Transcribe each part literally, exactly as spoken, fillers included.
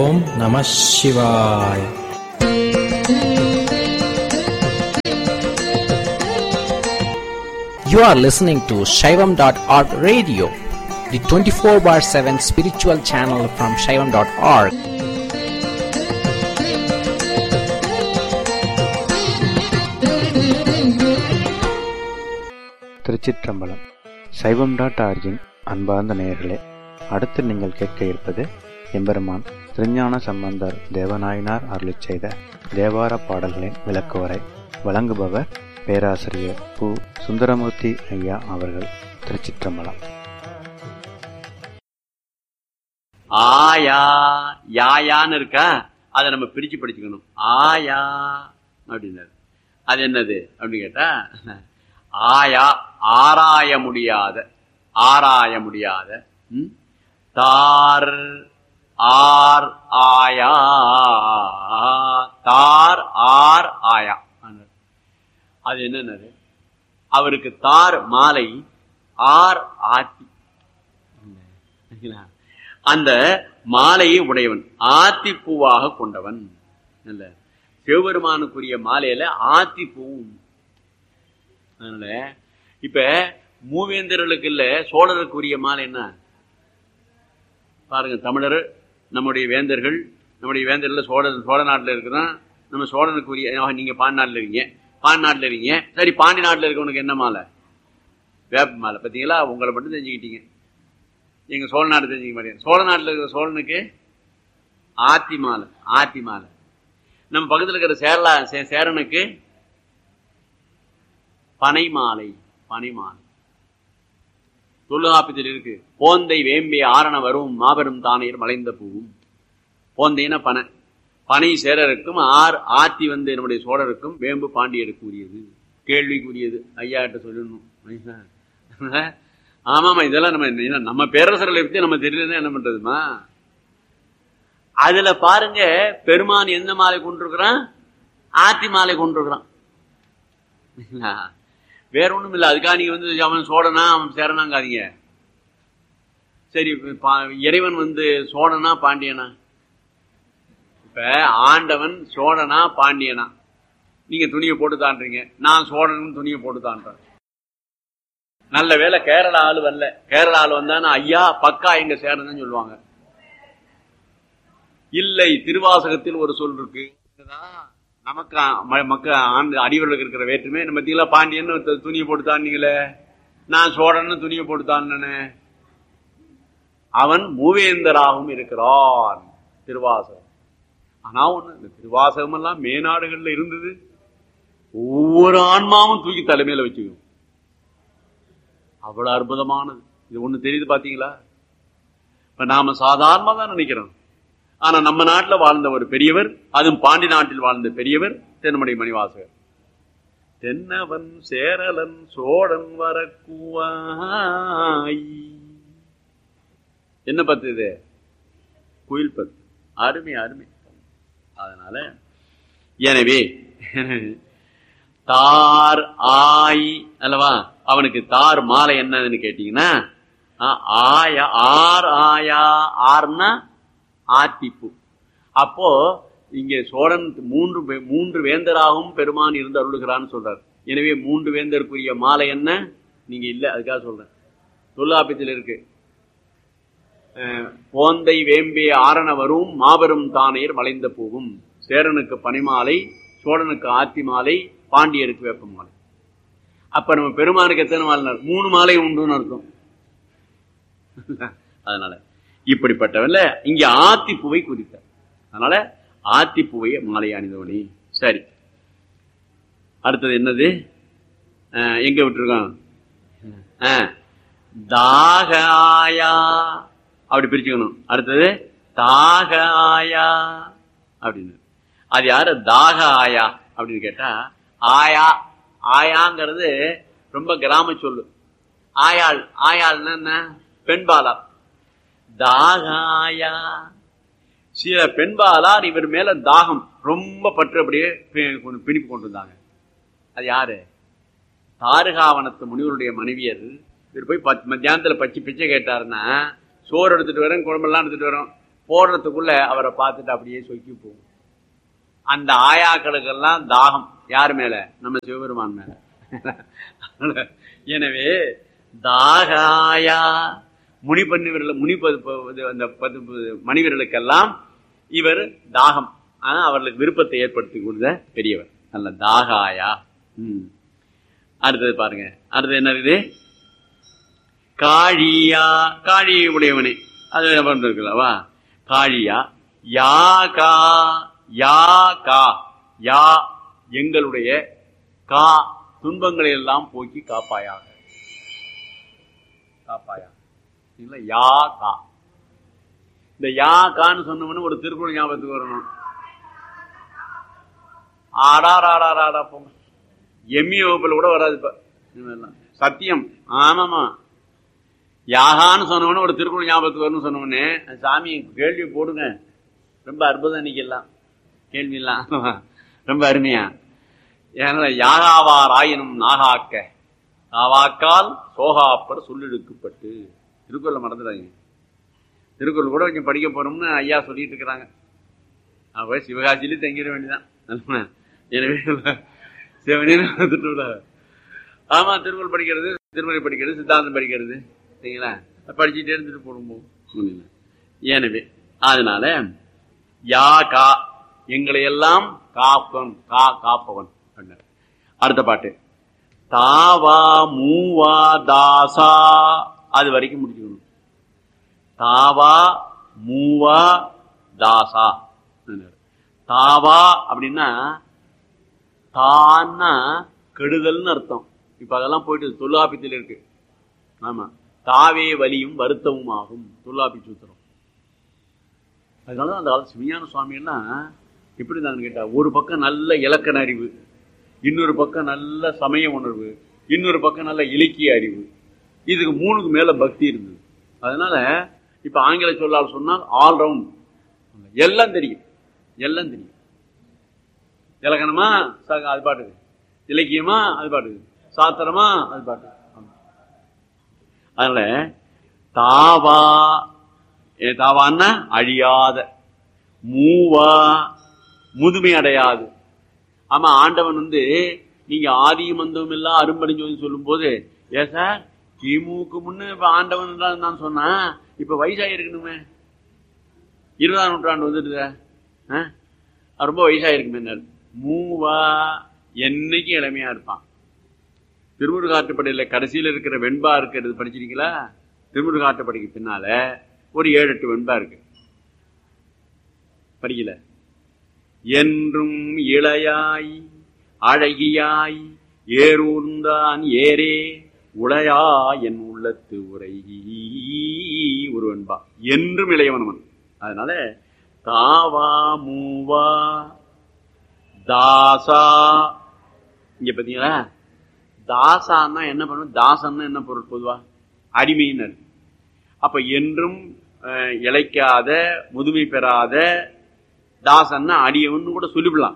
ஓம் நம சிவாய். You are listening to Shaivam dot org radio, the twenty-four bar seven spiritual channel from Shaivam dot org. திருச்சிற்றம்பலம். சைவம் dot origin அன்பார்ந்த நேயர்களே, அடுத்து நீங்கள் கேட்க இருப்பது எம்பெருமான் திருஞான சம்பந்தர் தேவநாயனார் அருளிச் செய்த தேவார பாடல்களின் விளக்குவரை. வழங்குபவர் பேராசிரியர் பு. சுந்தரமூர்த்தி ஐயா அவர்கள். திருச்சிற்றம்பலம். ஆயா யாயான்னு இருக்கா, அதை நம்ம பிரிச்சு படிச்சுக்கணும். ஆயா அப்படின்னாரு. அது என்னது அப்படின்னு கேட்டா, ஆயா ஆராய முடியாத, ஆராய முடியாத. தார் ஆர் ஆயா, தார் ஆர் ஆயா. அது என்னன்னு, அவருக்கு தார் மாலை, ஆர் ஆத்தி. அந்த மாலையை உடையவன், ஆத்தி பூவாக கொண்டவன். சிவபெருமானுக்குரிய மாலையில ஆத்தி பூவும். அதனால இப்ப மூவேந்தர்களுக்கு இல்ல, சோழருக்குரிய மாலை என்ன பாருங்க. தமிழர் நம்முடைய வேந்தர்கள், நம்முடைய வேந்தர்கள் சோழர் சோழ நாட்டில் இருக்குதான். நம்ம சோழனுக்குரிய, நீங்க பாண்டி நாட்டில் இருக்கீங்க, பாண்டி நாட்டில் இருக்கீங்க, சரி பாண்டி நாட்டில் இருக்கவனுக்கு என்ன மாலை? வேப்ப மாலை. பார்த்தீங்களா, உங்களை மட்டும் தெரிஞ்சுக்கிட்டீங்க, எங்க சோழ நாடு தெரிஞ்சுக்க மாட்டேங்க. சோழ நாட்டில் இருக்கிற சோழனுக்கு ஆத்தி மாலை, ஆத்தி மாலை. நம்ம பக்கத்தில் இருக்கிற சேரலா சேரனுக்கு பனை மாலை, பனை மாலை. தொல்காப்பியத்தில் இருக்கு, போந்தை வேம்பே ஆரண வரும் மாபெரும் தானையர் மலைந்த பூவும். போந்தைன்னா பனை, பனை சேரருக்கும் ஆர் ஆத்தி வந்து நம்முடைய சோழருக்கும், வேம்பு பாண்டியருக்கு உரியது. கேள்விக்குரியது, ஐயா கிட்ட சொல்லணும். ஆமாமா, இதெல்லாம் நம்ம நம்ம பேரரசர்களை பத்தி நம்ம தெரியலன்னா என்ன பண்றதுமா? அதுல பாருங்க, பெருமான் எந்த மாலை கொண்டிருக்கிறான்? ஆத்தி மாலை கொண்டிருக்கிறான். வேற ஒண்ணும் இல்லை. அதுக்காக நீங்க வந்து அவன் சோழனா அவன் சேரனாங்காதீங்க. சரி, இறைவன் வந்து சோழனா பாண்டியனா? இப்ப ஆண்டவன் சோழனா பாண்டியனா? நீங்க துணியை போட்டு தான்றீங்க, நான் சோழன் துணியை போட்டு தான்றேன். நல்ல வேலை கேரளா ஆளு வரல. கேரளா ஆளு வந்தானா ஐயா பக்கா எங்க சேரன்னு சொல்லுவாங்க. இல்லை, திருவாசகத்தில் ஒரு சொல் இருக்கு. நமக்கு மக்கள் அடிவர்களுக்கு இருக்கிற வேற்றுமை. நம்ம தீங்களா பாண்டியன்னு துணியை போட்டு தானீங்களே, நான் சோழன்னு துணியை போட்டு தானே. அவன் மூவேந்தராகவும் இருக்கிறான். திருவாசகம். ஆனா ஒண்ணு, இந்த திருவாசகம் எல்லாம் மேநாடுகள்ல இருந்தது. ஒவ்வொரு ஆன்மாவும் தூக்கி தலைமையில வச்சுக்கும். அவ்வளவு அற்புதமானது. இது ஒண்ணு தெரியுது பாத்தீங்களா? இப்ப நாம சாதாரணமா தான் நினைக்கிறோம். ஆனா நம்ம நாட்டுல வாழ்ந்த ஒரு பெரியவர், அதுவும் பாண்டி நாட்டில் வாழ்ந்த பெரியவர் தென்மணி மணிவாசகர். தென்னவன் சேரலன் சோழன் வரக்குவாய். என்ன பத்து இது? குயில் பத்து. அருமை அருமை. அதனால எனவே தார் ஆய் அல்லவா, அவனுக்கு தார் மாலை என்னன்னு கேட்டீங்கன்னா, ஆயா ஆர் ஆயா. ஆர்னா ஆத்திப்பூ. அப்போ இங்கே சோழன் மூன்று மூன்று வேந்தராகவும் பெருமான் இருந்து அருளுகிறான்னு சொல்றார். எனவே மூன்று வேந்தருக்குரிய மாலை என்ன நீங்க இல்ல, அதுக்காக சொல்றேன். தொல்காப்பியத்தில் இருக்கு, போந்தை வேம்பே ஆரண வரும் மாபெரும் தானையர் மலைந்த பூவும். சேரனுக்கு பனைமாலை, சோழனுக்கு ஆத்தி மாலை, பாண்டியருக்கு வேப்ப மாலை. அப்ப நம்ம பெருமானுக்கு எத்தனை மாலை? மூணு மாலை உண்டுன்னு அர்த்தம். அதனால இப்படிப்பட்டவல்ல இங்க ஆத்திப்பூவை குறித்தார். அதனால ஆத்திப்பூவை மாலை அணிந்தவனி. சரி, அடுத்தது என்னது? எங்க விட்டுருக்கோம்? தாகாயா அப்படி பிரிச்சுக்கணும். அடுத்தது தாகாயா அப்படின்னு. அது யாரு? தாக ஆயா அப்படின்னு கேட்டா, ஆயா ஆயாங்கிறது ரொம்ப கிராம சொல்லு. ஆயாள், ஆயாள்னா என்ன? பெண்பாலா. தாகாயா, சில பெண்பாலார் இவர் மேல தாகம் ரொம்ப பற்று அப்படியே பிணிப்பு கொண்டு வந்தாங்க. அது யாரு? தாருகாவனத்து முனிவருடைய மனைவியர். இவர் போய் பத்து மத்தியானத்துல பச்சை பிச்சை கேட்டாருன்னா, சோறு எடுத்துட்டு வரேன், குழம்பெல்லாம் எடுத்துட்டு வரோம், போடுறதுக்குள்ள அவரை பார்த்துட்டு அப்படியே சொக்கி போகும். அந்த ஆயாக்களுக்கெல்லாம் தாகம் யார் மேல? நம்ம சிவபெருமான் மேல. எனவே தாகாயா முனி பண்ணிவர்கள் முனி அந்த மனிதர்களுக்கெல்லாம் இவர் தாகம், ஆனா அவர்களுக்கு விருப்பத்தை ஏற்படுத்தி கொடுத்த பெரியவர். நல்ல தாகாயா. உம் அடுத்தது பாருங்க, அடுத்தது என்ன இருக்குது? காழியா, காழி உடையவனே, அது இருக்குல்லவா? காழியா யா கா யா கா யா எங்களுடைய கா துன்பங்களை எல்லாம் போக்கி காப்பாயாக, காப்பாயா. யா கா, இந்த யா கான்னு சொன்னோம்னு ஒரு திருக்குறள் ஞாபகத்துக்கு வரணும். ஆடாராடாடா போங்க, எம்மி வகுப்புல கூட வராது இப்ப சத்தியம். ஆமாமா, யாகான்னு சொன்னவனு ஒரு திருக்குறள் ஞாபகத்துக்கு வரணும்னு சொன்னவனே, சாமி கேள்வி போடுங்க, ரொம்ப அற்புதம் நிக்கலாம் கேள்வி எல்லாம் ரொம்ப அருமையா. ஏன்னா யாகாவார் ஆயினும் நாகாக்க நாவாக்கால் சோகாப்பர் சொல்லிழுக்கப்பட்டு, திருக்குறளை மறந்துடாங்க. திருக்குறள் கூட கொஞ்சம் படிக்க போறோம்னு ஐயா சொல்லிட்டு இருக்கிறாங்க. அவ சிவகாசியிலே தங்கிட வேண்டியதான். எனவே சிவனே ஆமா, திருக்குறள் படிக்கிறது, திருமுறை படிக்கிறது, சித்தாந்தம் படிக்கிறது, சரிங்களா? படிச்சுட்டே இருந்துட்டு போடும்போது. எனவே அதனால யா கா எங்களை எல்லாம் காப்பவன், கா காப்பவன். அடுத்த பாட்டு தாவா மூவா தாசா, அது வரைக்கும் முடிச்சுக்கணும். தாவா மூவா தாசா. தாவா அப்படின்னா தான்னா கெடுதல்னு அர்த்தம். இப்ப அதெல்லாம் போயிட்டு தொல்லாபியத்தில் இருக்கு. ஆமா, தாவே வலியும் வருத்தமும் ஆகும் தொல்லாபி சூத்திரம். அதனால அந்த காலத்து சிவஞான சுவாமி எல்லாம் எப்படி இருந்தாங்கன்னு கேட்டா, ஒரு பக்கம் நல்ல இலக்கண அறிவு, இன்னொரு பக்கம் நல்ல சமய உணர்வு, இன்னொரு பக்கம் நல்ல இலக்கிய அறிவு, இதுக்கு மூணுக்கு மேல பக்தி இருந்தது. அதனால இப்ப ஆங்கில சொல்லால் சொன்னால் ஆல்ரவுண்ட், எல்லாம் தெரியும், எல்லாம் தெரியும். இலக்கணமா அது பாட்டுது, இலக்கியமா அது பாட்டுது, சாத்திரமா அது பாட்டு. அதனால தாவா, தாவான்னா அழியாத, மூவா முதுமை அடையாது. ஆமா, ஆண்டவன் வந்து நீங்க ஆதியும் மந்தமும் எல்லாம் அரும்படிஞ்சு சொல்லும் போது, ஏ சார் கிமுக்கு முன்னு இப்ப ஆண்டவன் நான் சொன்னா, இப்ப வயசாகி இருக்கணுமே, இருபதாம் நூற்றாண்டு வந்துட்டு ரொம்ப வயசாயிருக்குமே. மூவா என்னைக்கு இளமையா இருப்பான். திருமுருகாற்றுப்படையில கடைசியில இருக்கிற வெண்பா இருக்கிறது படிச்சிருக்கீங்களா? திருமுருகாற்றுப்படைக்கு பின்னால ஒரு ஏழு எட்டு வெண்பா இருக்கு, படிக்கல. என்றும் இளையாய் அழகியாய் ஏறூர்ந்தான் ஏரே உளையா என் உள்ளத்து உரை ஒரு வெண்பா, என்றும் இளையவனவன். அதனால தாவா மூவா தாசா. இங்க பாத்தீங்களா, தாசான்னா என்ன பண்ணும், தாசன்னா என்ன பொருள்? பொதுவா அடிமையினர். அப்ப என்றும் இழைக்காத முதுமை பெறாத தாசன்னா அடியவன் கூட சொல்லிவிடலாம்.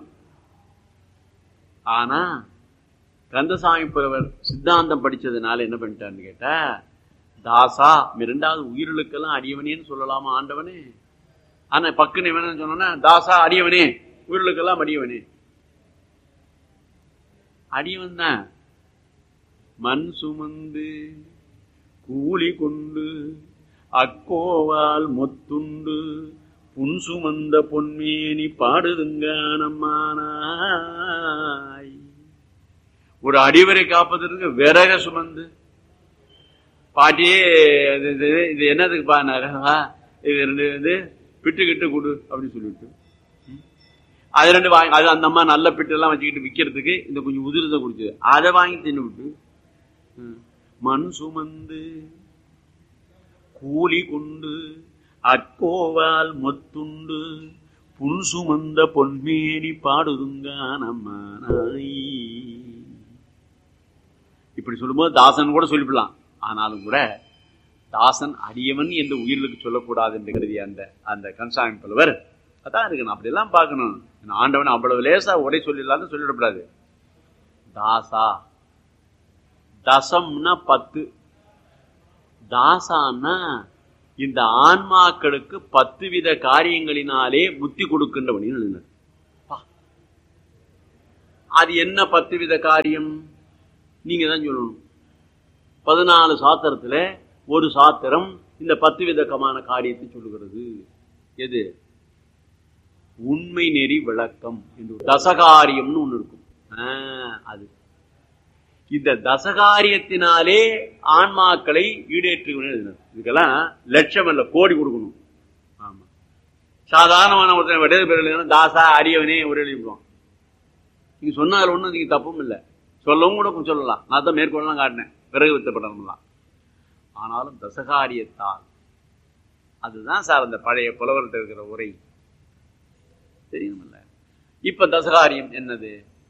ஆனா கந்தசாமி புலவர் சித்தாந்தம் படிச்சதுனால என்ன பண்ணிட்டான்னு கேட்டா, தாசா இரண்டாவது உயிர்களுக்கெல்லாம் அடியவனேன்னு சொல்லலாமா ஆண்டவனே? ஆனா பக்குன்னு வேணும்னு சொன்னோன்னா தாசா அடியவனே, உயிர்களுக்கெல்லாம் அடியவனே. அடியவன் தான் மண் சுமந்து கூலி கொண்டு அக்கோவால் மொத்துண்டு புன் சுமந்த பொன்மேனி பாடுதுங்க நம்மானாய். ஒரு அடிவரை காப்பதற்கு விறக சுமந்து பாட்டியே இது என்னதுக்கு பாருவா, இது ரெண்டு வந்து பிட்டு கிட்டு கொடு அப்படின்னு சொல்லிட்டு அது ரெண்டு வாங்கி, அது அந்த அம்மா நல்ல பிட்டு எல்லாம் வச்சுக்கிட்டு விற்கிறதுக்கு இந்த கொஞ்சம் உதிரத்தை குடிச்சது, அதை வாங்கி தின்னு விட்டு மண் சுமந்து கூலி கொண்டு அக்கோவால் மொத்துண்டு புன் சுமந்த பொன்மேனி பாடுதுங்க நம்மானாய். இப்படி சொல்லும்போது தாசன் கூட சொல்லிவிடலாம். ஆனாலும் கூட தாசன் அடியவன் என்று உயிர்களுக்கு சொல்லக்கூடாது என்று கருதிய அந்த அந்த கந்தசாமி புலவர் அதான் இருக்கணும். அப்படி எல்லாம் பார்க்கணும். ஆண்டவன் அவ்வளவு லேசா உரை சொல்லிடலான்னு சொல்லிடக்கூடாது. தாசா, தசம்னா பத்து, தாசான்னா இந்த ஆன்மாக்களுக்கு பத்து வித காரியங்களினாலே புத்தி கொடுக்கின்றவன் எழுதினார். அது என்ன பத்து வித காரியம்? நீங்க தான் சொல்லணும். பதினாலு சாத்திரத்துல ஒரு சாத்திரம் இந்த பத்து விதமான காரியத்தை சொல்லுகிறது. எது? உண்மை நெறி விளக்கம் என்று தசகாரியம்னு ஒண்ணு இருக்கும். அது இந்த தசகாரியத்தினாலே ஆன்மாக்களை ஈடேற்றுகிறேன். இதுக்கெல்லாம் லட்சம் அல்ல, கோடி கொடுக்கணும். ஆமா, சாதாரணமான ஒருத்தர் விடது பேர் தாசா அரியவனே ஒரு எழுதிடுவான். நீங்க சொன்னால ஒண்ணும் நீங்க தப்பும் இல்லை, சொல்லவும் கூட சொல்லலாம். நான் தான் மேற்கொள்ளலாம் காட்டினேன், பிறகு வித்தப்படலாம். ஆனாலும் தசகாரியத்தால் அதுதான் சார் அந்த பழைய புலவர்கிட்ட இருக்கிற உரை தெரியுமில்ல. இப்ப தசகாரியம் என்னது?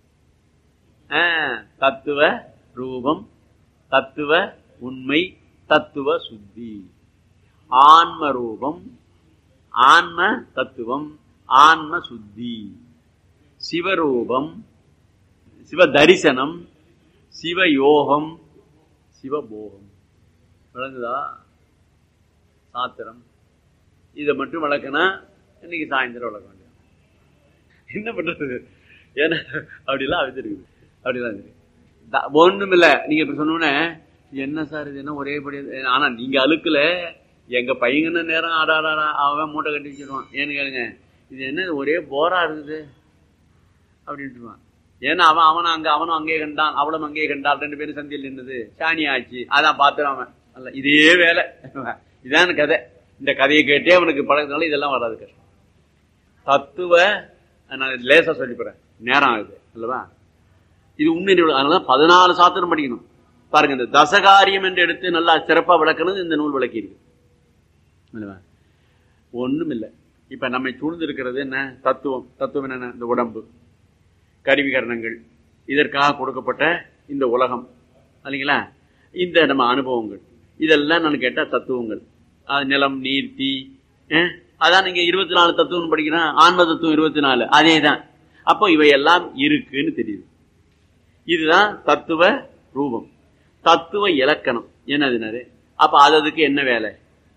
தத்துவ ரூபம், தத்துவ உண்மை, தத்துவ சுத்தி. ஆன்ம ரூபம், ஆன்ம தத்துவம், ஆன்ம சுத்தி. சிவரூபம், சிவ தரிசனம், சிவயோகம், சிவபோகம். விளங்குதா? சாத்திரம் இதை மட்டும் வளர்க்கனா இன்னைக்கு சாயந்தரம் வளர்க்க வேண்டிய என்ன பண்றது? ஏன்னா அப்படிலாம் அவித்திருக்குது. அப்படிலாம் ஒண்ணும் இல்லை. நீங்க இப்ப சொன்னோன்னே என்ன சார் இது என்ன ஒரே படி? ஆனா நீங்க அழுக்கல, எங்க பையங்கன்னு நேரம் ஆடாடா அவன் மூட்டை கட்டி வச்சிருவான். ஏன்னு கேளுங்க, இது என்ன ஒரே போரா இருக்குது அப்படின்ட்டுருவான். ஏன்னா அவன் அவன் அங்க அவனும் அங்கே கண்டான், அவளும் அங்கே கண்டாள், ரெண்டு பேரும் சந்தியில் நின்றது, சாணி ஆச்சு. அதான் பார்த்துறான் அவன். அல்ல இதே வேலை, இதான் கதை. இந்த கதையை கேட்டே அவனுக்கு பழகிறதுனால இதெல்லாம் வராது, கஷ்டம். தத்துவ நான் லேசா சொல்லிப்பறேன், நேரம் ஆகுது அல்லவா? இது உண்மை. அதனாலதான் பதினாலு சாத்திரம் படிக்கணும். பாருங்க, இந்த தசகாரியம் என்று எடுத்து நல்லா சிறப்பா விளக்கணும் இந்த நூல் விளக்கி இருக்கு. ஒண்ணும் இல்லை. இப்ப நம்மை சூழ்ந்து இருக்கிறது என்ன? தத்துவம். தத்துவம் என்ன? இந்த உடம்பு, கருவிகரணங்கள், இதற்காக கொடுக்கப்பட்ட இந்த உலகம் இல்லைங்களா? இந்த நம்ம அனுபவங்கள், இதெல்லாம் நான் கேட்டா தத்துவங்கள். நிலம், நீர், தீ. அதான் நீங்க இருபத்தி நாலு தத்துவம் படிக்கிறேன். ஆன்ம தத்துவம் இருபத்தி நாலு, அதே தான். அப்போ இவையெல்லாம் இருக்குன்னு தெரியுது. இதுதான் தத்துவ ரூபம். தத்துவ இலக்கணம் என்னதுனாரு? அப்ப அதுக்கு என்ன வேலை?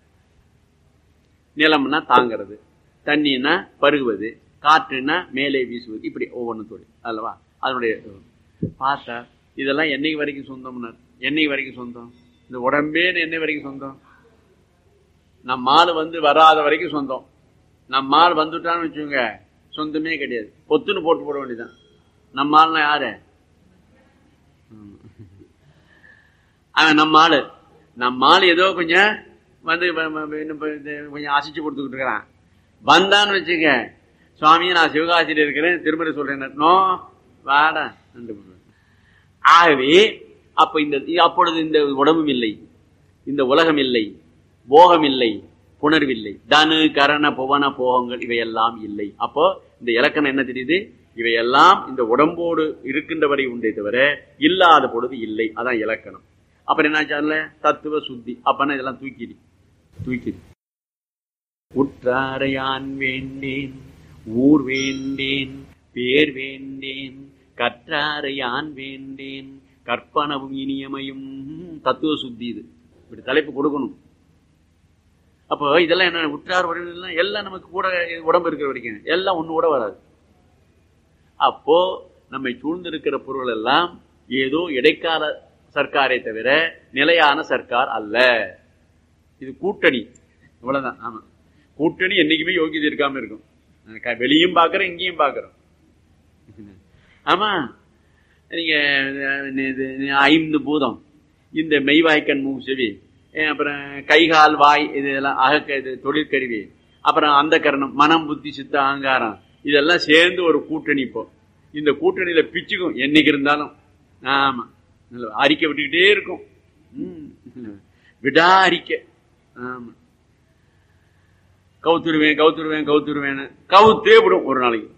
நிலம்னா தாங்கிறது, தண்ணின்னா பருகுவது, காற்றுன்னா மேலே வீசுவது, இப்படி ஒவ்வொன்றும் தொழில் அல்லவா? அதனுடைய பார்த்தா இதெல்லாம் என்னைக்கு வரைக்கும் சொந்தம்னா, என்னைக்கு வரைக்கும் சொந்தம்? இந்த உடம்பேன்னு என்னை வரைக்கும் சொந்தம்? நம்மால் வந்து வராத வரைக்கும் சொந்தம். நம்மால் வந்துட்டான்னு வச்சுக்கோங்க, சொந்தமே கிடையாது. பொத்துன்னு போட்டு போட வேண்டியதான். நம்மால்னா யாரு? அவன் நம்மாள். நம்மால் ஏதோ கொஞ்சம் வந்து கொஞ்சம் அசைச்சு கொடுத்துக்கிட்டு இருக்கிறான். வந்தான்னு வச்சுக்க, சுவாமியை நான் சிவகாசியில் இருக்கிறேன், திருமணம் சொல்றேன், நோ வாடா. ஆகவே அப்ப இந்த அப்பொழுது இந்த உடம்பும் இல்லை, இந்த உலகம் இல்லை, போகம் இல்லை, புணர்வில்லை, தனு கரண புவன போகங்கள் இவையெல்லாம் இல்லை. அப்போ இந்த இலக்கணம் என்ன தெரியுது? இவையெல்லாம் இந்த உடம்போடு இருக்கின்ற வரை உண்டே தவிர இல்லாத பொழுது இல்லை. அதான் இலக்கணம். அப்புறம் என்ன? தத்துவ சுத்தி. அப்பனா இதெல்லாம் தூக்கிடு தூக்கிடு உற்றாரையான் வேண்டேன், ஊர் வேண்டேன், பேர் வேண்டேன், கற்றாரையான் வேண்டேன், கற்பனவும் இனியமையும். தத்துவ சுத்தி. இது இப்படி தலைப்பு கொடுக்கணும். அப்போ இதெல்லாம் என்ன? உற்றார் உறவினர்கள் எல்லாம் நமக்கு கூட உடம்பு இருக்கிற வரைக்கும் எல்லாம் ஒண்ணு கூட வராது. அப்போ நம்மை சூழ்ந்திருக்கிற பொருள் எல்லாம் ஏதோ இடைக்கால சர்க்காரை தவிர நிலையான சர்க்கார் அல்ல. இது கூட்டணி, இவ்வளவுதான். ஆமா, கூட்டணி என்னைக்குமே யோகியதை இருக்காம இருக்கும். வெளியும் பாக்குறோம், இங்கேயும் பாக்குறோம். ஆமா, நீங்க ஐந்து பூதம், இந்த மெய்வாய்க்கண் மூ செவி, அப்புறம் கைகால் வாய், இதெல்லாம் அகக்க இது தொழிற்கருவி, அப்புறம் அந்த கரணம், மனம், புத்தி, சித்த, அகங்காரம், இதெல்லாம் சேர்ந்து ஒரு கூட்டணி. இப்போ இந்த கூட்டணியில பிச்சுக்கும் என்னைக்கு இருந்தாலும். ஆமா, அறிக்கை விட்டுக்கிட்டே இருக்கும். விடா அறிக்கை. ஆமா, கவுத்துருவேன் கவுத்துருவேன் கவுத்துருவேன் கவுத்தே விடும் ஒரு நாளைக்கு.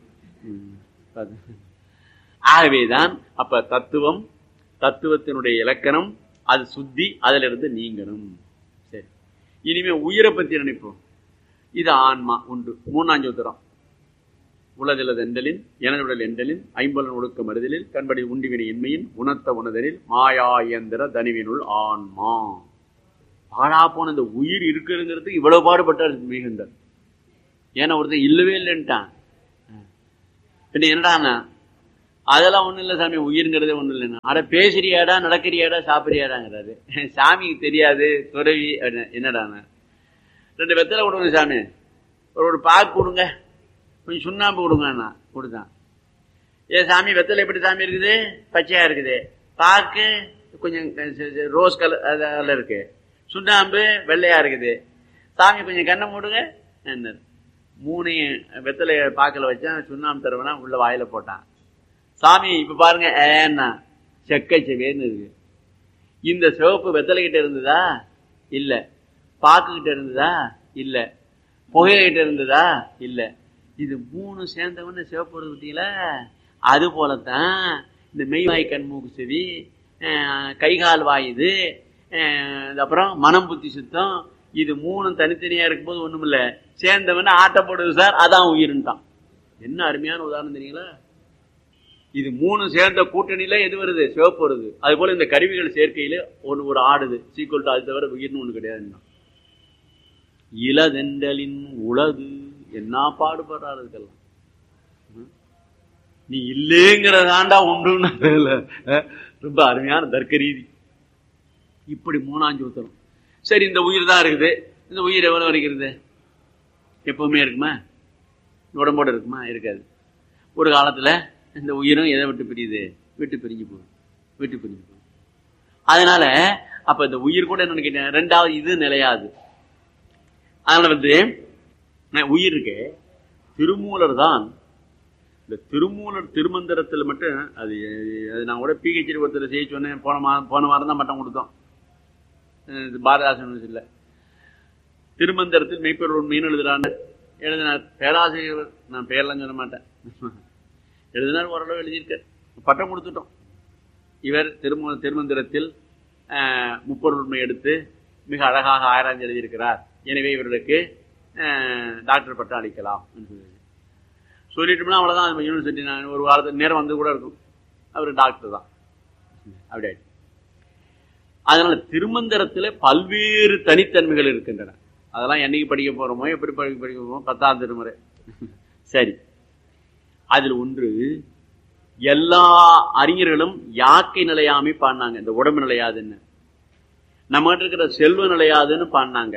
ஆகவேதான் அப்ப தத்துவம், தத்துவத்தினுடைய இலக்கணம், அது சுத்தி, அதுல இருந்து நீங்கணும். சரி, இனிமே உயிரை பத்தி நினைப்போம். இது ஆன்மா உண்டு. மூணாம் சூத்திரம். உலகிலது எண்டலின் எனதுடல் எண்டலின் ஐம்பலன் ஒழுக்க மறுதலில் கண்படி உண்டிவினை இன்மையின் உணர்த்த உணதலில் மாயா இயந்திர தனிவினுள் ஆன்மா. பாழா போன இந்த உயிர் இருக்குங்கிறது இவ்வளவு பாடுபட்டார் மிகுந்தார். ஏன்னா ஒருத்தன் இல்லவே இல்லைன்ட்டான். பின்ன என்னடாண்ணா அதெல்லாம் ஒண்ணும் இல்லை சாமி, உயிர்ங்கிறதே ஒண்ணும் இல்லைன்னா. அட பேசுறியாடா, நடக்கிறியாடா, சாப்பிடுறியாடாங்கிறாரு. சாமிக்கு தெரியாது துறவி. என்னடாண்ணா ரெண்டு வெத்தலை கொடுங்க சாமி, ஒரு ஒரு பாக்கு கொடுங்க, கொஞ்சம் சுண்ணாம்பு கொடுங்கண்ணா. கொடுத்தான். ஏ சாமி வெத்தலை எப்படி சாமி இருக்குது? பச்சையா இருக்குது. பாக்கு கொஞ்சம் ரோஸ் கலர் அதில் இருக்கு, சுண்ணாம்பு வெள்ளையா இருக்குது. சாமி கொஞ்சம் கண்ணை மூடுங்க என்ன. மூணையும் வெத்தலைய பாக்கில் வச்சான், சுண்ணாம்பு தருவனா உள்ள வாயில போட்டான். சாமி இப்ப பாருங்க ஏன்னா செக்கை செவேன்னு இருக்கு. இந்த சிவப்பு வெத்தலை கிட்ட இருந்ததா இல்ல, பாக்கு கிட்ட இருந்ததா இல்ல, புகையிட்ட இருந்ததா இல்ல, இது மூணு சேர்ந்தவன்னு சிவப்பு வருது பார்த்தீங்களா? அது போலத்தான் இந்த மெய்வாய் கண் மூக்கு செவி கைகால் வாயுது, அப்புறம் மனம் புத்தி சுத்தம், இது மூணும் தனித்தனியா இருக்கும்போது ஒண்ணும் இல்ல, சேர்ந்தவன ஆட்டப்படுது சார், அதான் உயிருன்ட்டான். என்ன அருமையான உதாரணம் தெரியுங்களா? இது மூணு சேர்ந்த கூட்டணியில எது வருது? சிவப்பு வருது. அது போல இந்த கருவிகள் சேர்க்கையில ஒன்று ஒரு ஆடுது, சீக்குவல் டு அது தவிர உயிர்னு ஒண்ணு கிடையாது. இளதெண்டலின் உலகு என்ன பாடுபடுறாரு அதுக்கெல்லாம். நீ இல்லேங்கிறதாண்டா உண்டு. ரொம்ப அருமையான தர்க்க ரீதி. இப்படி மூணாஞ்சு ஊத்தணும். சரி, இந்த உயிர் தான் இருக்குது. இந்த உயிர் எவ்வளவு வரைக்கிறது? எப்பவுமே இருக்குமா? உடம்போடு இருக்குமா? இருக்காது. ஒரு காலத்துல இந்த உயிரும் எதை விட்டு பிரியுது? விட்டு பிரிஞ்சு போகும். விட்டு பிரிஞ்சு போகும். அதனால அப்ப இந்த உயிர் கூட என்ன கேட்டேன், ரெண்டாவது இது நிலையாது. அதனால வந்து உயிர் இருக்கு. திருமூலர் தான் இந்த திருமூலர் திருமந்திரத்தில் மட்டும் அது அது நான் கூட பிஹெச்டி ஒருத்தர் செய்ய சொன்னேன். போன மா போன வாரம் தான் மட்டம் கொடுத்தோம். பாரதாசன் இல்லை, திருமந்திரத்தில் மெய்ப்பொருள் உண்மைன்னு எழுதுறான்னு எழுதினார் பேராசிரியர். நான் பேரெல்லாம் சொல்ல மாட்டேன். எழுதினார், ஓரளவு எழுதியிருக்கார். பட்டம் கொடுத்துட்டோம். இவர் திரும திருமந்திரத்தில் முப்பொருள் உண்மை எடுத்து மிக அழகாக ஆராய்ச்சி எழுதியிருக்கிறார். எனவே இவர்களுக்கு டாக்டர் பட்டம் அளிக்கலாம் சொல்லிட்டோம்னா அவ்வளவுதான். யூனிவர்சிட்டி நான் ஒரு காலத்துக்கு நேரம் வந்து கூட இருக்கும், அவர் டாக்டர் தான். அப்படி அதனால திருமந்திரத்துல பல்வேறு தனித்தன்மைகள் இருக்கின்றன. அதெல்லாம் என்னைக்கு படிக்க போறோமோ, எப்படி படிக்க படிக்க போறோமோ, பத்தாம் திருமுறை. சரி, அதில் ஒன்று எல்லா அறிஞர்களும் யாக்கை நிலையாமி பாடினாங்க. இந்த உடம்பு நிலையாதுன்னு, நம்ம கிட்ட இருக்கிற செல்வ நிலையாதுன்னு பாடினாங்க.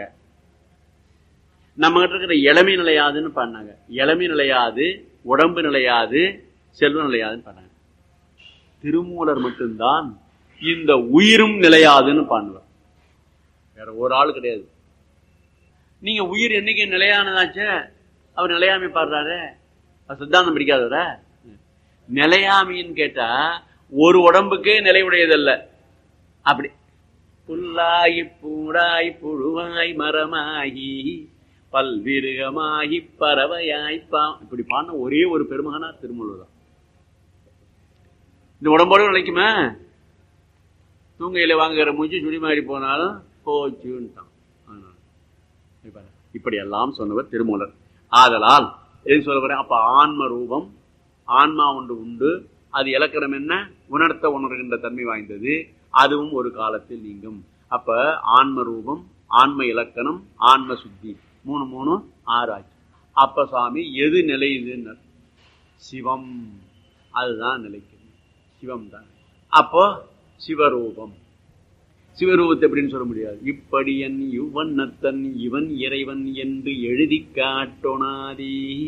நம்ம கிட்ட இருக்கிற இளமை நிலையாதுன்னு பாடினாங்க. இளமை நிலையாது, உடம்பு நிலையாது, செல்வ நிலையாதுன்னு பாடினாங்க. திருமூலர் மட்டும்தான் இந்த உயிரும் நிலையாதுன்னு பாடுவார். வேற ஒரு ஆள் கிடையாது. நீங்க உயிர் என்னைக்கு நிலையானதாச்ச அவர் நிலையாமை பாடுறாரு. சித்தாந்தம் பிடிக்காதவர நிலையாமின்னு கேட்டா ஒரு உடம்புக்கே நிலை உடையதல்ல. அப்படி புல்லாகி பூடாய் புழுவாய் மரமாகி பல்விருகமாகி பறவையாய்ப்பா இப்படி பாடின ஒரே ஒரு பெருமகனார் திருமூலர் தான். இந்த உடம்போடு நிலைக்குமா? தூங்கையில வாங்குகிற மூச்சு சுடி மாறி போனாலும் போச்சுன்ட்டான். இப்படி எல்லாம் சொன்னவர் திருமூலர். ஆதலால் எது சொல்ல போறேன், அப்ப ஆன்ம ரூபம், ஆன்மா ஒன்று உண்டு. அது இலக்கணம் என்ன? உணர்த்த உணர்கின்ற தன்மை வாய்ந்தது. அதுவும் ஒரு காலத்தில் நீங்கும். அப்ப ஆன்ம ரூபம், ஆன்ம இலக்கணம், ஆன்ம சுத்தி, மூணு மூணு ஆறு ஆச்சு. அப்ப சாமி எது நிலையுதுன்னு? சிவம். அதுதான் நிலைக்கும். சிவம் தான். அப்போ சிவரூபம். சிவரூபத்தை எப்படின்னு சொல்ல முடியாது. இப்படியன் இவ்வண்ணத்தன் இவன் இறைவன் என்று எழுதி காட்டோனாதே.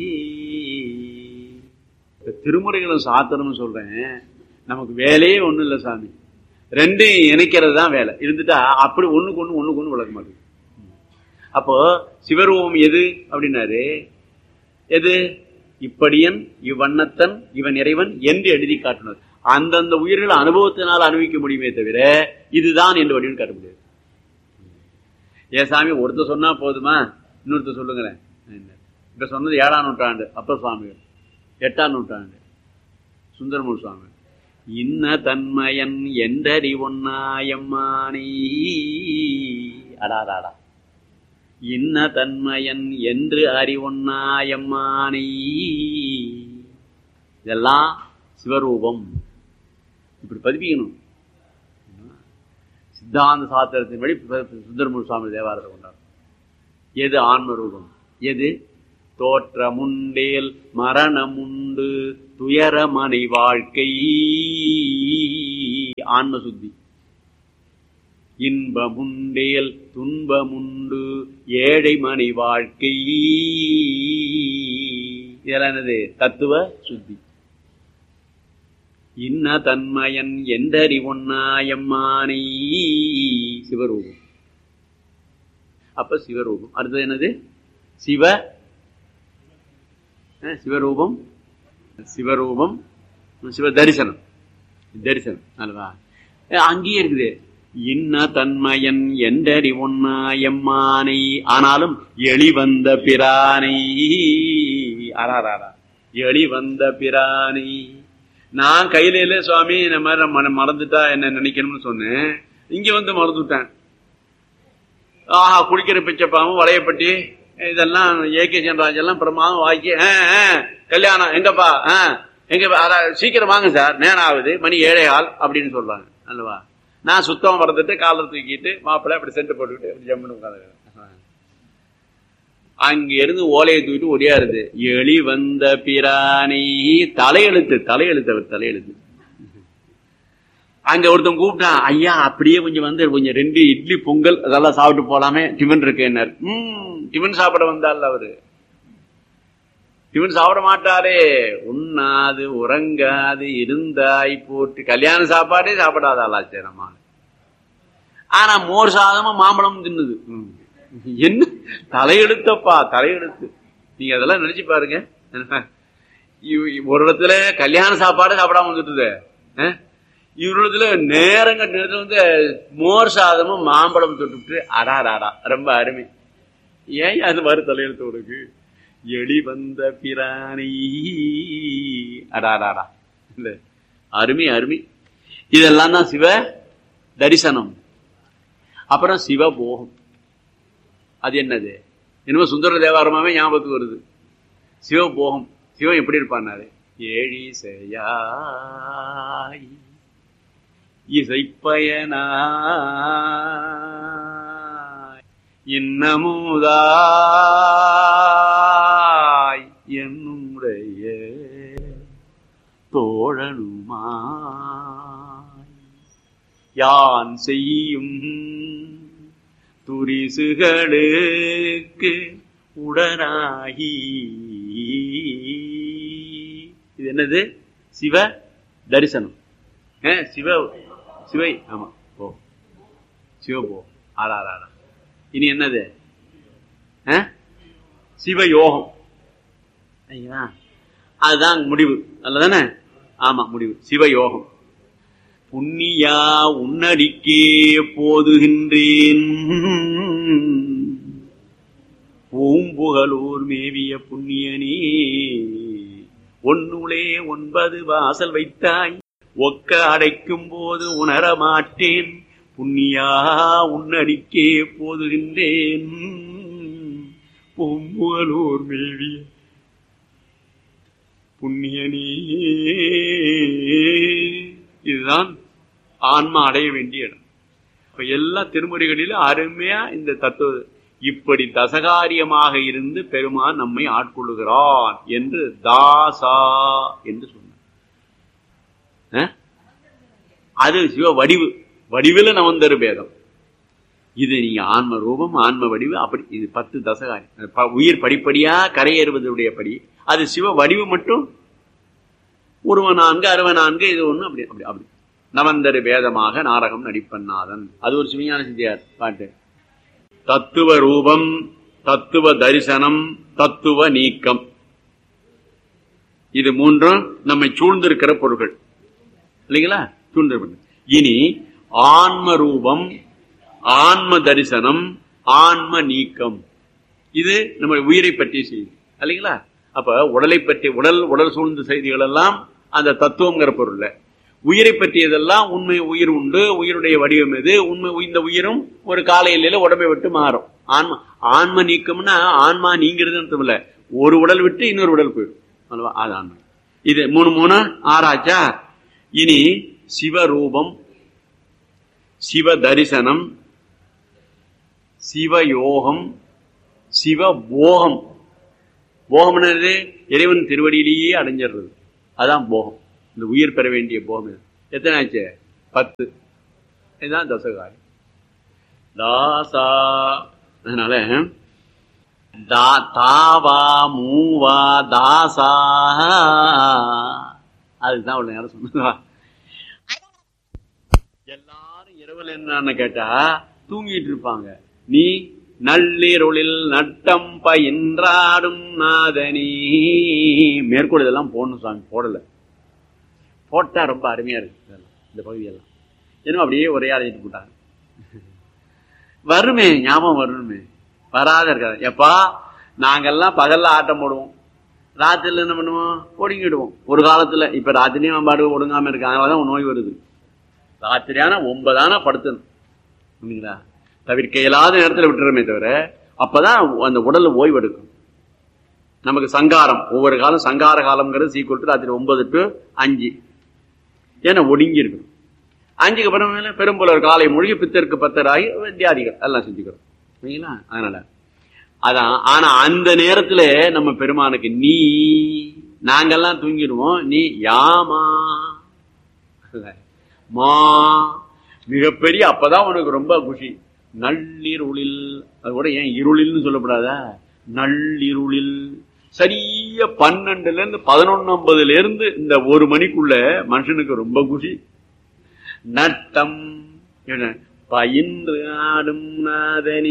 திருமுறைகளும் சாத்தனும் சொல்றேன். நமக்கு வேலையே ஒண்ணும் இல்லை சாமி, ரெண்டையும் இணைக்கிறது தான் வேலை. இருந்துட்டா அப்படி ஒண்ணுக்கு ஒண்ணு ஒண்ணுக்கு ஒண்ணு விளக்க மாட்டேங்குது. அப்போ சிவரூபம் எது அப்படின்னாரு, எது? இப்படியன் இவ்வண்ணத்தன் இவன் இறைவன் என்று எழுதி காட்டினார். அந்தந்த உயிர்கள் அனுபவத்தினால் அனுபவிக்க முடியுமே தவிர இதுதான் என்று வடிவம் காட்ட முடியாது. ஏன் சாமி ஒருத்தர் சொன்னா போதுமா? இன்னொருத்தர் சொல்லுங்களேன். இப்ப சொன்னது ஏழாம் நூற்றாண்டு அப்பர் சுவாமிகள், எட்டாம் நூற்றாண்டு சுந்தரமூர் சுவாமி. இன்ன தன்மயன் என்றறி ஒன்னாயம்மானி. அடாடாடா, இன்ன தன்மயன் என்று அறிவொன்னாயம்மானி. இதெல்லாம் சிவரூபம். இப்படி பதிப்பிக்கணும். சித்தாந்த சாத்திரத்தின்படி சுந்தரமூர்த்தி சுவாமி தேவாரத்தை கொண்டார். எது ஆன்ம ரூபம்? எது தோற்றமுண்டேல் மரணமுண்டு துயரமனை வாழ்க்கை ஆன்ம சுத்தி. இன்பமுண்டேல் துன்பமுண்டு ஏழை மனை வாழ்க்கை. இதெல்லாம் என்னது? தத்துவ சுத்தி. இன்ன தன்மயன் எந்தறி ஒன்னாயம்மானை சிவரூபம். அப்ப சிவரூபம். அடுத்தது என்னது? சிவ சிவரூபம், சிவரூபம், சிவ தரிசனம். தரிசனம் அல்லவா? அங்கேயே இருக்குது. இன்ன தன்மயன் எந்தறி ஒன்னாயம்மானை ஆனாலும் எளிவந்த பிரானை. ஆறாரா எளிவந்த பிரானை. நான் கையில இல்ல சுவாமி, இந்த மாதிரி மறந்துட்டா என்ன நினைக்கணும்னு சொன்னேன். இங்க வந்து மறந்துட்டேன். ஆஹா, குடிக்கிற பிச்சைப்பாவும் வளையப்பட்டி இதெல்லாம் ஏகே சென்ராஜ் எல்லாம் பிரமாதம் வாக்கி கல்யாணம் எங்கப்பா எங்க சீக்கிரம் வாங்க சார், நேரம் ஆகுது, மணி ஏழை ஆள் அப்படின்னு சொல்றாங்க அல்லவா? நான் சுத்தம் மறந்துட்டு காலர் தூக்கிட்டு மாப்பிள்ளை அப்படி சென்ட் போட்டுக்கிட்டு அப்படி ஜம்முன்னு உட்காந்து அங்க இருந்து ஓலையை தூக்கிட்டு ஒடியாருது. எளி வந்த பிரானை. தலையெழுத்து தலையெழுத்து அவர் தலையெழுத்து. அங்க ஒருத்தன் கூப்பிட்டான், ஐயா அப்படியே கொஞ்சம் வந்து கொஞ்சம் ரெண்டு இட்லி பொங்கல் அதெல்லாம் சாப்பிட்டு போலாமே, டிஃபன் இருக்கு என்ன? உம் டிஃபன் சாப்பிட வந்தால் அவரு டிஃபன் சாப்பிட மாட்டாரே. உண்ணாது உறங்காது இருந்தாய் போட்டு கல்யாண சாப்பாடே சாப்பிடாதாளா சேரமா. ஆனா மோர் சாதமும் மாம்பழம் தின்னுது. என்ன தலையெழுத்தப்பா, தலையெழுத்து. நீங்க அதெல்லாம் நினைச்சு பாருங்க. ஒரு இடத்துல கல்யாண சாப்பாடு சாப்பிடாம வந்துட்டுது. இவரிடத்துல நேரங்க நேரத்துல வந்து மோர் சாதமும் மாம்பழம் தொட்டுட்டு அடாராடா ரொம்ப அருமை. ஏன் அது மாதிரி தலையெழுத்து உனக்கு? எளி வந்த பிராணி. அடாராடா இல்ல, அருமை அருமை. இதெல்லாம் தான் சிவ தரிசனம். அப்புறம் சிவபோகம். அது என்னது? என்னமோ சுந்தர தேவாரமாவே ஞாபகத்துக்கு வருது. சிவபோகம். சிவன் எப்படி இருப்பான்னாரு? ஏழி செய்யாய் இசைப்பயனாய் இன்னமுதாய் என்னுடைய தோழனுமாய் யான் செய்யும் துரிசுகளுக்கு உடனாகி. இது என்னது? சிவ தரிசனம். சிவ சிவை. ஆமா போ சிவ போ. ஆறா ஆறா. இனி என்னது? சிவயோகம். அதுதான் முடிவு அல்லதானே? ஆமா முடிவு. சிவயோகம். புண்ணியா உன்னடிக்கே போதுகின்றேன் பூம்புகலூர் மேவிய புண்ணியனே ஒன்னுளே ஒன்பது வாசல் வைத்தாய் ஒக்க அடைக்கும் போது உணர மாட்டேன் புண்ணியா உன்னடிக்கே போதுகின்றேன் பூம்புகலூர் மேவிய புண்ணியனே. இதுதான் ஆன்மா அடைய வேண்டிய இடம். இப்ப எல்லா திருமுறைகளிலும் அருமையா இந்த தத்துவ இப்படி தசகாரியமாக இருந்து பெருமான் நம்மை ஆட்கொள்ளுகிறான் என்று தாசா என்று சொன்னார். அது சிவ வடிவு. வடிவில் நவந்தரு பேதம். இது நீங்க ஆன்ம ரூபம் ஆன்ம வடிவு அப்படி. இது பத்து தசகாரியம். உயிர் படிப்படியா கரையேறுவதுடைய படி. அது சிவ வடிவு மட்டும் உருவ நான்கு அறுவ நான்கு இது ஒண்ணு அப்படி அப்படி அப்படி நவந்தரு வேதமாக நாடகம் நடிப்பன்னாதன். அது ஒரு சிவஞான சித்தியார் பாட்டு. தத்துவ ரூபம், தத்துவ தரிசனம், தத்துவ நீக்கம். இது மூன்றும் நம்மை சூழ்ந்திருக்கிற பொருட்கள் இல்லைங்களா? சூழ்ந்திருக்க. இனி ஆன்ம ரூபம், ஆன்ம தரிசனம், ஆன்ம நீக்கம். இது நம்ம உயிரை பற்றிய செய்தி இல்லைங்களா? அப்ப உடலை பற்றி உடல் உடல் சூழ்ந்த செய்திகள் எல்லாம் அந்த தத்துவங்கிற பொருள். உயிரை பற்றியதெல்லாம் உண்மை. உயிர் உண்டு, உயிருடைய வடிவம் எது, உண்மை. இந்த உயிரும் ஒரு காலையில உடம்பை விட்டு மாறும். ஆன்மா ஆன்ம நீக்கம்னா ஆன்மா நீங்கிறது இல்ல, ஒரு உடல் விட்டு இன்னொரு உடல் போயிடும் அல்லவா? அது ஆன்மா. இது மூணு மூணு ஆறாச்சா? இனி சிவரூபம், சிவ தரிசனம், சிவயோகம், சிவபோகம். போகம்னது இறைவன் திருவடியிலேயே அடைஞ்சிடுறது, அதான் போகம். இந்த உயிர் பெற வேண்டிய போகம் எத்தனை ஆச்சு? பத்து. இதுதான் தசகாரி தாசா. அதனால தாவா மூவா தாசா, அதுதான் அவ்வளவு நேரம் சொன்னதா. எல்லாரும் இரவல் என்னன்னு கேட்டா தூங்கிட்டு இருப்பாங்க. நீ நள்ளிருளில் நட்டம் பயின்றாடும் நாதனி. மேற்கோள் இதெல்லாம் போடணும் சாமி, போடல. போட்டா ரொம்ப அருமையா இருக்கு இந்த பகுதியெல்லாம். ஏன்னா அப்படியே உரையாடிட்டு போட்டாங்க. வருமே, ஞாபகம் வரணுமே, வராத இருக்காது. எப்பா நாங்கெல்லாம் பகல்ல ஆட்டம் போடுவோம், ராத்திரில என்ன பண்ணுவோம்? ஒடுங்கிடுவோம். ஒரு காலத்துல, இப்ப ராத்திரியும் பாடு ஒடுங்காம இருக்கு, அதனாலதான் நோய் வருது. ராத்திரியான ஒன்பதான படுத்தணும், தவிர்க்க இயலாத நேரத்தில் விட்டுறமே தவிர, அப்பதான் அந்த உடல்ல ஓய்வு எடுக்கும். நமக்கு சங்காரம், ஒவ்வொரு காலம் சங்கார காலம்ங்கிறது சீக்கிரம் ராத்திரி ஒன்பது டு அஞ்சு. ஏன்னா ஒடுங்கி இருக்கணும். அஞ்சுக்கு அப்புறம் பெரும்புலர் காலை மொழிகை பித்தருக்கு பத்தராகி வித்தியாதிகள் எல்லாம் செஞ்சுக்கிறோம். சரிங்களா? அதனால அதான். ஆனா அந்த நேரத்துல நம்ம பெருமானுக்கு நீ, நாங்கெல்லாம் தூங்கிடுவோம், நீ யாமா மா மிகப்பெரிய. அப்பதான் உனக்கு ரொம்ப குஷி. நள்ளிருளில், அது கூட ஏன் இருளில்னு சொல்லப்படாதா? நள்ளிருளில் சரிய பன்னெண்டுல இருந்து பதினொன்னு ஐம்பதுல இருந்து இந்த ஒரு மணிக்குள்ள மனுஷனுக்கு ரொம்ப குஷி. நட்டம் பயின்று ஆடும் நாதனி,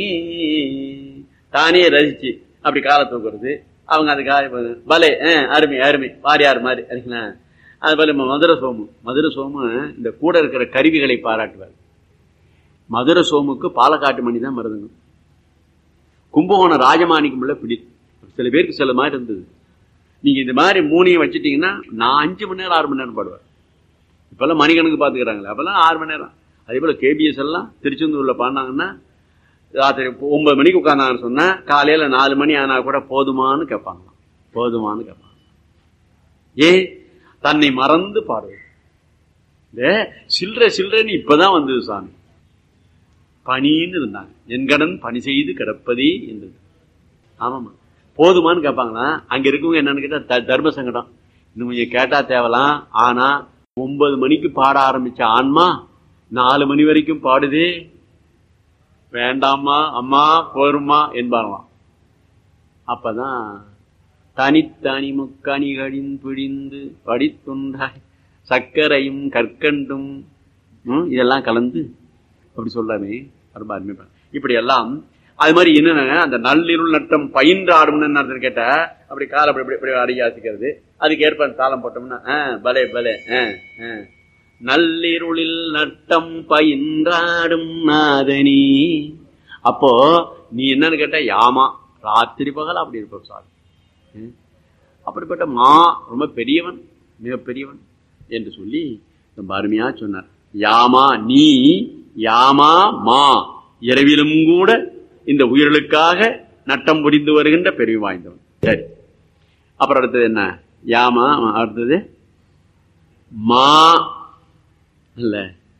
தானே ரசிச்சு அப்படி காலை தூக்குறது. அவங்க அதுக்காக பலே அருமை அருமை வாரியார் மாதிரி அறிக்கலாம். அது போல மதுரை சோமு, மதுரை சோமு இந்த கூட இருக்கிற கருவிகளை பாராட்டுவார். மதுரை சோமுக்கு பாலக்காட்டு மணி தான் மருதுங்க. கும்பகோணம் ராஜமாணிக்கம் உள்ள பிடி. சில பேருக்கு சில மாதிரி இருந்தது. நீங்க இந்த மாதிரி மூணையும் வச்சுட்டீங்கன்னா நான் அஞ்சு மணி நேரம் ஆறு மணி நேரம் பாடுவார். இப்பெல்லாம் மணிக்கணக்கு பாத்துக்கிறாங்களே, அப்பெல்லாம் ஆறு மணி நேரம். அதே போல கேபிஎஸ் எல்லாம் திருச்செந்தூர்ல பாடினாங்கன்னா ராத்திரி ஒன்பது மணிக்கு உட்கார்ந்தாங்கன்னு சொன்னா காலையில நாலு மணி ஆனா கூட போதுமானு கேட்பாங்க, போதுமானு கேட்பாங்க. ஏ தன்னை மறந்து பாடுவது. சில்லற சில்லறன்னு இப்பதான் வந்தது சாமி. பணின்னு இருந்தாங்க, என்கடன் பணி செய்து கிடப்பதே என்றது. ஆமாமா, போதுமானு கேட்பாங்களா? அங்க இருக்கவங்க என்னன்னு கேட்டா தர்ம சங்கடம். இன்னும் கொஞ்சம் கேட்டா தேவலாம். ஆனா ஒன்பது மணிக்கு பாட ஆரம்பிச்ச ஆன்மா நாலு மணி வரைக்கும் பாடுதே, வேண்டாமா அம்மா போருமா என்பாங்களாம். அப்பதான் தனித்தனி முக்கணிகளின் பிழிந்து படித்துண்டாய் சர்க்கரையும் கற்கண்டும் இதெல்லாம் கலந்து அப்படி சொல்லாமே ரொம்ப அருமை. இப்படி எல்லாம் அது மாதிரி என்னன்னா அந்த நள்ளிருள் நட்டம் பயின்றாடும் கேட்ட அப்படி காலை அப்படி இப்படி அடியாசிக்கிறது. அதுக்கு ஏற்ப தாளம் போட்டோம்னா பலே பலே நள்ளிருளில் நட்டம் பயின்றாடும் நாதனி. அப்போ நீ என்னன்னு கேட்ட யாமா ராத்திரி பகல் அப்படி இருப்ப சார். அப்படிப்பட்ட மா ரொம்ப பெரியவன், மிக பெரியவன் என்று சொல்லி ரொம்ப அருமையா சொன்னார். யாமா நீ, யாமா மா, இரவிலும் கூட இந்த உயிர்களுக்காக நட்டம் புரிந்து வருகின்ற பெருமை வாய்ந்தவன். சரி, அப்புறம் அடுத்தது என்ன? யாமா, அடுத்தது மா இல்ல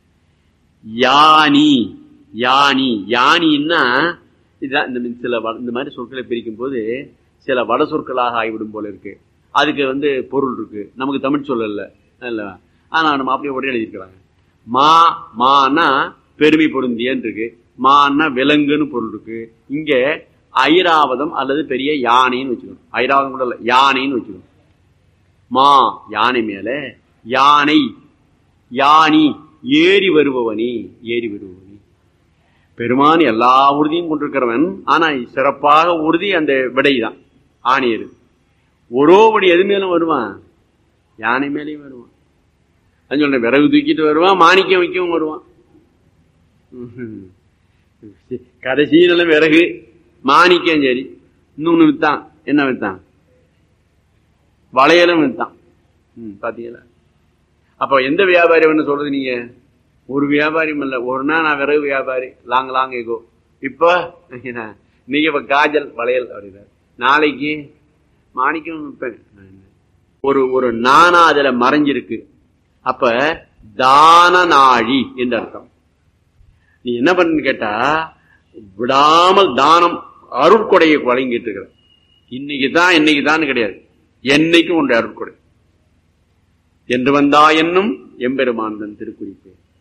யானி. யானி யானின்னா இதுதான் இந்த சில இந்த மாதிரி சொற்களை பிரிக்கும் போது சில வட சொற்களாக ஆகிவிடும் போல இருக்கு. அதுக்கு வந்து பொருள் இருக்கு, நமக்கு தமிழ் சொல்லல இல்ல. ஆனா நம்ம அப்படியே உடனே எழுதிருக்கிறாங்க. மா மானா பெருமை பொருந்தியன்னு இருக்கு, மான்னா விலங்குன்னு பொருள் இருக்கு. இங்க ஐராவதம் அல்லது பெரிய யானைன்னு வச்சுக்கணும். ஐராவதம் கூட இல்ல, யானைன்னு வச்சுக்கணும். மா யானை மேல, யானை யானி ஏறி வருபவனி, ஏறி வருபவனி. பெருமான் எல்லா உறுதியும் கொண்டிருக்கிறவன். ஆனா சிறப்பாக உறுதி அந்த விடைதான், ஆணையரு. ஒரோபடி எது மேலும் வருவான், யானை மேலேயும் வருவான். அது சொல்றேன், விறகு தூக்கிட்டு வருவான், மாணிக்கம் வைக்கவும் வருவான். கடைசியில விறகு மாணிக்கம் சரி. இன்னொன்னு வித்தான், என்ன வித்தான்? வளையலும் வித்தான். ம் பாத்தீங்களா? அப்ப எந்த வியாபாரி வேணும் சொல்றது? நீங்க ஒரு வியாபாரியும் இல்ல. ஒரு நாள் நான் விறகு வியாபாரி, லாங் லாங் எகோ. இப்ப நீங்க இப்ப காஜல் வளையல் அப்படின்னா, நாளைக்கு மாணிக்கம் விற்பேன். ஒரு ஒரு நானா அதுல மறைஞ்சிருக்கு. அப்ப தான நாழி என்று அர்த்தம். நீ என்ன பண்ணு கேட்டா விடாமல் தானம் அருட்கொடையை வழங்கிட்டு இருக்கிற. இன்னைக்குதான் இன்னைக்குதான் கிடையாது, என்னைக்கும் ஒன்று அருட்கொடை என்று வந்தா என்னும் எம்பெருமான் திருக்குறிப்பு.